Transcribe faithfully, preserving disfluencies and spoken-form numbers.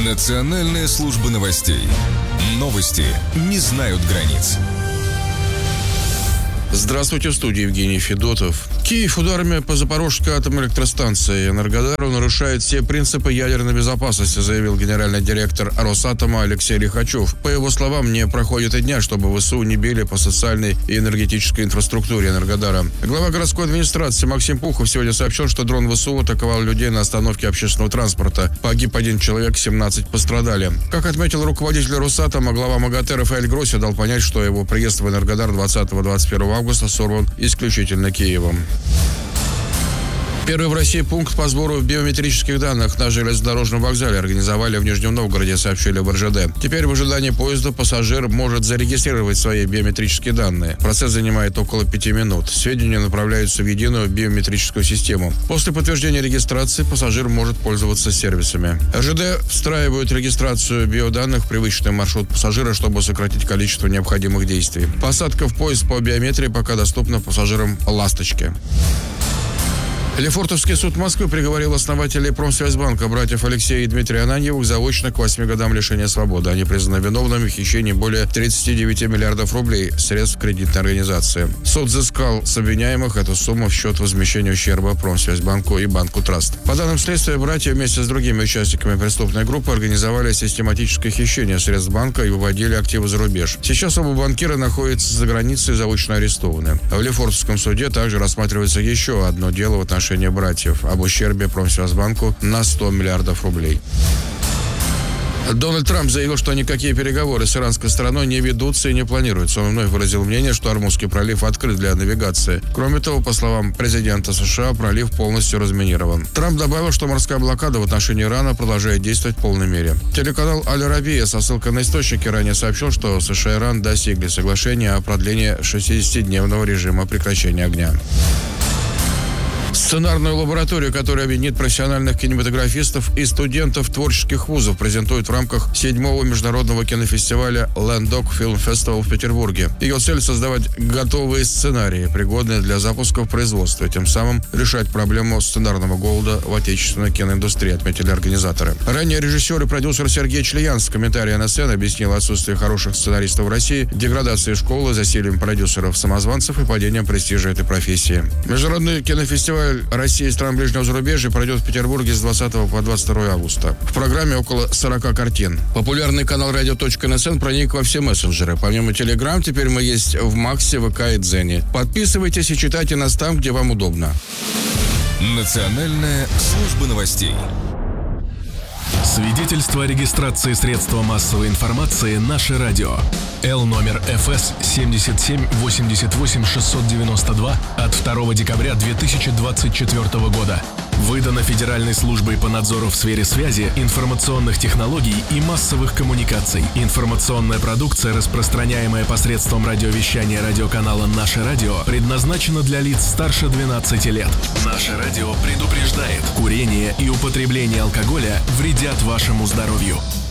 Национальная служба новостей. Новости не знают границ. Здравствуйте, в студии Евгений Федотов. Киев ударами по Запорожской атомной электростанции Энергодару нарушает все принципы ядерной безопасности, заявил генеральный директор Росатома Алексей Лихачев. По его словам, не проходит и дня, чтобы ВСУ не били по социальной и энергетической инфраструктуре Энергодара. Глава городской администрации Максим Пухов сегодня сообщил, что дрон ВСУ атаковал людей на остановке общественного транспорта. Погиб один человек, семнадцать пострадали. Как отметил руководитель Росатома, глава МАГАТЭ Рафаэль Гросси дал понять, что его приезд в Энергодар двадцатого — двадцать первого августа сорван исключительно Киевом. Первый в России пункт по сбору биометрических данных на железнодорожном вокзале организовали в Нижнем Новгороде, сообщили в эр жэ дэ. Теперь в ожидании поезда пассажир может зарегистрировать свои биометрические данные. Процесс занимает около пяти минут. Сведения направляются в единую биометрическую систему. После подтверждения регистрации пассажир может пользоваться сервисами. эр жэ дэ встраивают регистрацию биоданных в привычный маршрут пассажира, чтобы сократить количество необходимых действий. Посадка в поезд по биометрии пока доступна пассажирам «Ласточки». Лефортовский суд Москвы приговорил основателей Промсвязьбанка, братьев Алексея и Дмитрия Ананьевых, заочно к восьми годам лишения свободы. Они признаны виновными в хищении более тридцати девяти миллиардов рублей средств кредитной организации. Суд взыскал с обвиняемых эту сумму в счет возмещения ущерба Промсвязьбанку и Банку Траст. По данным следствия, братья вместе с другими участниками преступной группы организовали систематическое хищение средств банка и выводили активы за рубеж. Сейчас оба банкира находятся за границей и заочно арестованы. В Лефортовском суде также рассматривается еще одно дело в отношении братьев об ущербе Промсвязьбанку на сто миллиардов рублей. Дональд Трамп заявил, что никакие переговоры с иранской стороной не ведутся и не планируются. Он вновь выразил мнение, что Ормузский пролив открыт для навигации. Кроме того, по словам президента США, пролив полностью разминирован. Трамп добавил, что морская блокада в отношении Ирана продолжает действовать в полной мере. Телеканал Аль-Арабия со ссылкой на источники ранее сообщил, что США и Иран достигли соглашения о продлении шестидесятидневного режима прекращения огня. Сценарную лабораторию, которая объединит профессиональных кинематографистов и студентов творческих вузов, презентует в рамках седьмого международного кинофестиваля Landok Film Festival в Петербурге. Ее цель — создавать готовые сценарии, пригодные для запуска в производство, и тем самым решать проблему сценарного голода в отечественной киноиндустрии, отметили организаторы. Ранее режиссер и продюсер Сергей Члеянц в комментарии на эн эс эн объяснил отсутствие хороших сценаристов в России, деградацией школы, засилием продюсеров-самозванцев и падением престижа этой профессии. Международный кинофестиваль России и стран ближнего зарубежья пройдет в Петербурге с двадцатого по двадцать второе августа. В программе около сорока картин. Популярный канал радио точка эн эс эн проник во все мессенджеры. Помимо Телеграм, теперь мы есть в Максе, ВК и Дзене. Подписывайтесь и читайте нас там, где вам удобно. Национальная служба новостей. Свидетельство о регистрации средства массовой информации «Наше радио». Л номер эф эс семьдесят семь восемьдесят восемь шестьсот девяносто два от второго декабря две тысячи двадцать четвёртого года. Выдано Федеральной службой по надзору в сфере связи, информационных технологий и массовых коммуникаций. Информационная продукция, распространяемая посредством радиовещания радиоканала «Наше радио», предназначена для лиц старше двенадцати лет. «Наше радио» предупреждает: курение и употребление алкоголя вредят вашему здоровью.